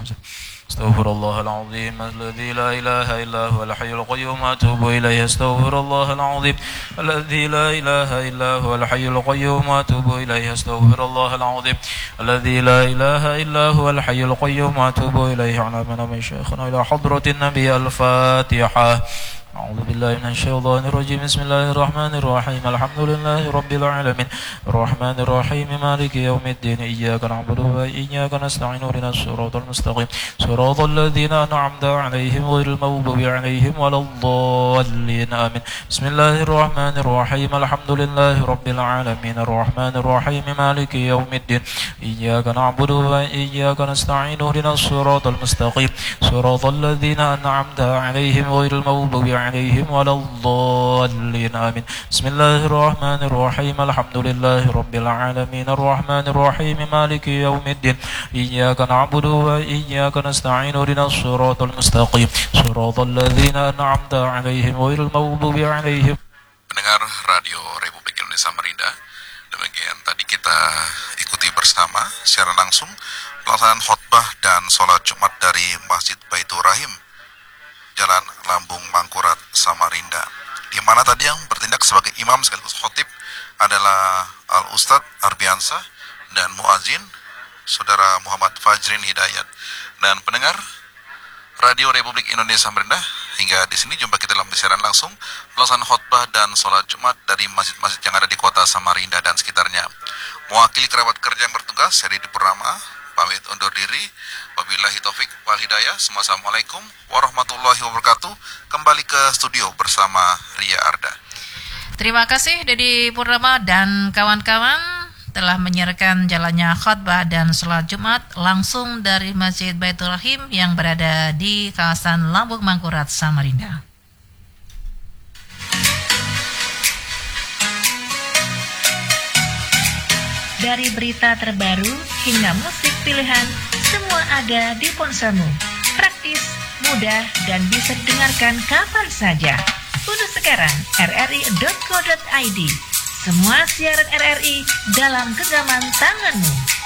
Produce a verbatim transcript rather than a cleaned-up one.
استغفر الله العظيم الذي لا إله إلا هو الحي القيوم وأتوب إليه استغفر الله العظيم الذي لا إله إلا هو الحي القيوم وأتوب إليه استغفر الله العظيم الذي لا إله إلا هو الحي القيوم وأتوب إليه على من شيخنا إلى حضرة النبي. الفاتحة. أعوذ بالله من الشيطان الرجيم. بسم الله الرحمن الرحيم. الحمد لله رب العالمين الرحمن الرحيم مالك يوم الدين إياك نعبد وإياك نستعين اهدنا الصراط المستقيم صراط الذين أنعمت عليهم غير المغضوب عليهم ولا الضالين آمين. بسم الله الرحمن الرحيم. الحمد لله رب العالمين الرحمن الرحيم مالك يوم الدين إياك نعبد وإياك نستعين اهدنا الصراط المستقيم صراط الذين أنعمت عليهم غير المغضوب عليهم ولا الضالين آمين. بسم الله الرحمن الرحيم. الحمد لله رب العالمين الرحمن الرحيم مالك يوم الدين إياك نعبد وإياك نستعين اهدنا الصراط المستقيم صراط الذين أنعمت عليهم غير المغضوب عليهم. Pendengar Radio Republik Indonesia Samarinda, demikian tadi kita ikuti bersama secara langsung pelaksanaan khutbah dan sholat Jumat dari Masjid Baitur Rahim, Jalan Lambung Mangkurat, Samarinda, di mana tadi yang bertindak sebagai imam sekaligus khotib adalah Al-Ustadz Arbiansah dan muazin Saudara Muhammad Fajrin Hidayat. Dan pendengar Radio Republik Indonesia Samarinda, hingga di sini jumpa kita dalam siaran langsung pelaksanaan khutbah dan sholat Jumat dari masjid-masjid yang ada di kota Samarinda dan sekitarnya. Mewakili kerabat kerja yang bertugas, saya Didi Purnama pamit undur diri. Wabillahi taufik wal hidayah. Assalamualaikum warahmatullahi wabarakatuh. Kembali ke studio bersama Ria Arda. Terima kasih Didi Purnama dan kawan-kawan telah menyiarkan jalannya khutbah dan sholat Jumat langsung dari Masjid Baitur Rahim yang berada di kawasan Lambung Mangkurat, Samarinda. Dari berita terbaru hingga musik pilihan, semua ada di ponselmu. Praktis, mudah, dan bisa didengarkan kapan saja. Unduh sekarang r r i dot co dot i d. Semua siaran R R I dalam genggaman tanganmu.